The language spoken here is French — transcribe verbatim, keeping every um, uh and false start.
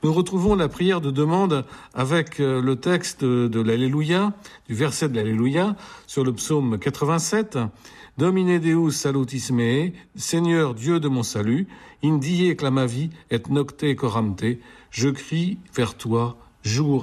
Nous retrouvons la prière de demande avec le texte de l'Alléluia, du verset de l'Alléluia, sur le psaume quatre-vingt-sept. Domine Deus salutis me, Seigneur Dieu de mon salut, indie clamavi et nocte coramte, je crie vers toi jour